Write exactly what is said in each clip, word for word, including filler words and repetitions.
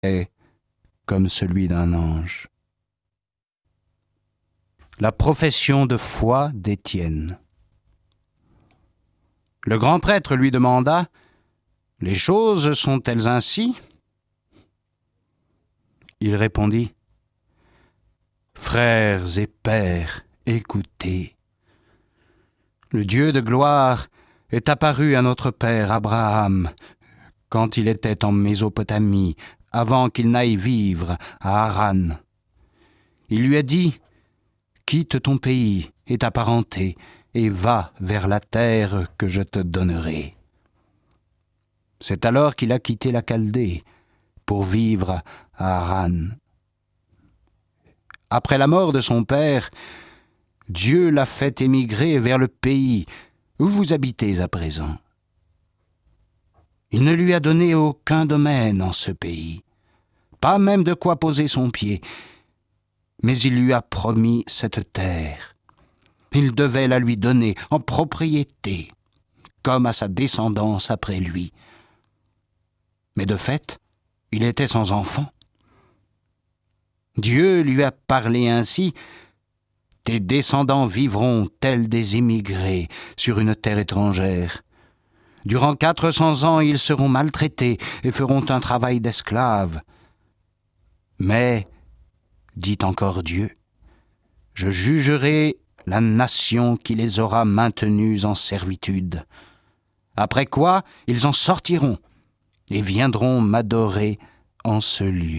comme celui d'un ange. La profession de foi d'Étienne. Le grand prêtre lui demanda « Les choses sont-elles ainsi ?» Il répondit « Frères et pères, écoutez. Le Dieu de gloire est apparu à notre père Abraham quand il était en Mésopotamie, avant qu'il n'aille vivre à Haran. Il lui a dit « Quitte ton pays et ta parenté et va vers la terre que je te donnerai. » C'est alors qu'il a quitté la Chaldée pour vivre à Haran. Après la mort de son père, Dieu l'a fait émigrer vers le pays où vous habitez à présent. Il ne lui a donné aucun domaine en ce pays, pas même de quoi poser son pied, mais il lui a promis cette terre. Il devait la lui donner en propriété, comme à sa descendance après lui. Mais de fait, il était sans enfant. Dieu lui a parlé ainsi « Tes descendants vivront tels des émigrés sur une terre étrangère. Durant quatre cents ans, ils seront maltraités et feront un travail d'esclaves. Mais, dit encore Dieu, je jugerai la nation qui les aura maintenus en servitude. Après quoi, ils en sortiront et viendront m'adorer en ce lieu. »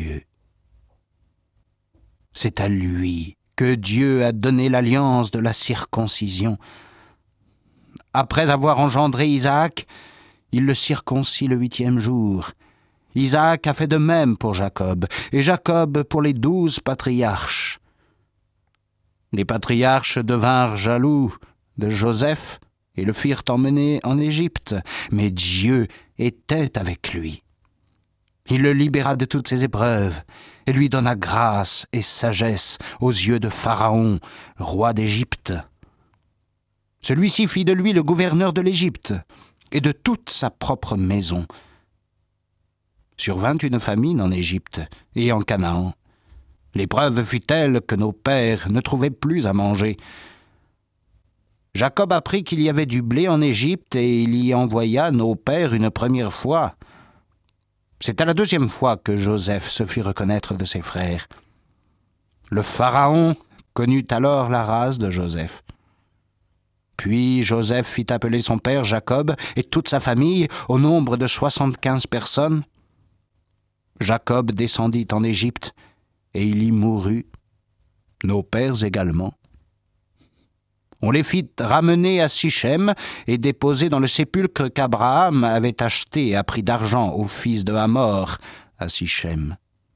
C'est à lui que Dieu a donné l'alliance de la circoncision. Après avoir engendré Isaac, il le circoncis le huitième jour. Isaac a fait de même pour Jacob, et Jacob pour les douze patriarches. Les patriarches devinrent jaloux de Joseph et le firent emmener en Égypte, mais Dieu était avec lui. Il le libéra de toutes ses épreuves et lui donna grâce et sagesse aux yeux de Pharaon, roi d'Égypte. Celui-ci fit de lui le gouverneur de l'Égypte et de toute sa propre maison. Survint une famine en Égypte et en Canaan. L'épreuve fut telle que nos pères ne trouvaient plus à manger. Jacob apprit qu'il y avait du blé en Égypte et il y envoya nos pères une première fois. C'est à la deuxième fois que Joseph se fit reconnaître de ses frères. Le Pharaon connut alors la race de Joseph. Puis Joseph fit appeler son père Jacob et toute sa famille, au nombre de soixante-quinze personnes. Jacob descendit en Égypte et il y mourut, nos pères également. On les fit ramener à Sichem et déposer dans le sépulcre qu'Abraham avait acheté à prix d'argent au fils de Hamor à Sichem.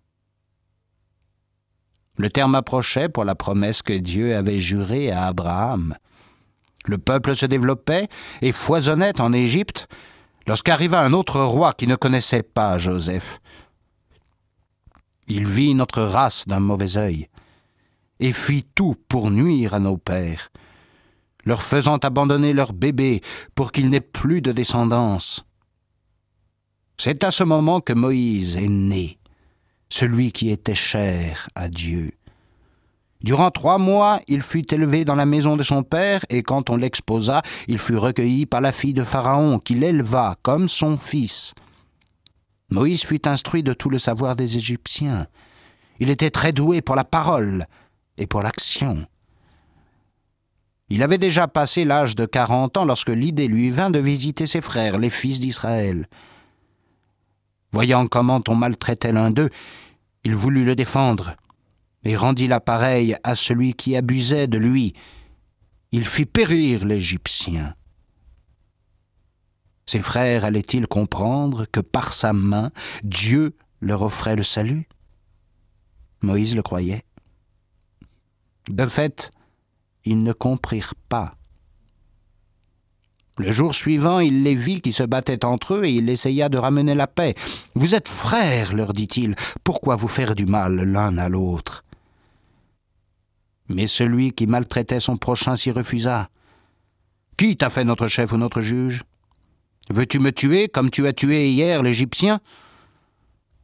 Le terme approchait pour la promesse que Dieu avait jurée à Abraham. Le peuple se développait et foisonnait en Égypte lorsqu'arriva un autre roi qui ne connaissait pas Joseph. Il vit notre race d'un mauvais œil et fit tout pour nuire à nos pères, leur faisant abandonner leurs bébés pour qu'ils n'aient plus de descendance. C'est à ce moment que Moïse est né, celui qui était cher à Dieu. Durant trois mois, il fut élevé dans la maison de son père, et quand on l'exposa, il fut recueilli par la fille de Pharaon, qui l'éleva comme son fils. Moïse fut instruit de tout le savoir des Égyptiens. Il était très doué pour la parole et pour l'action. Il avait déjà passé l'âge de quarante ans lorsque l'idée lui vint de visiter ses frères, les fils d'Israël. Voyant comment on maltraitait l'un d'eux, il voulut le défendre et rendit l'appareil à celui qui abusait de lui. Il fit périr l'Égyptien. Ses frères allaient-ils comprendre que par sa main, Dieu leur offrait le salut? Moïse le croyait. De fait, ils ne comprirent pas. Le jour suivant, il les vit qui se battaient entre eux et il essaya de ramener la paix. « Vous êtes frères, leur dit-il, pourquoi vous faire du mal l'un à l'autre ?» Mais celui qui maltraitait son prochain s'y refusa. « Qui t'a fait notre chef ou notre juge? Veux-tu me tuer comme tu as tué hier l'Égyptien ?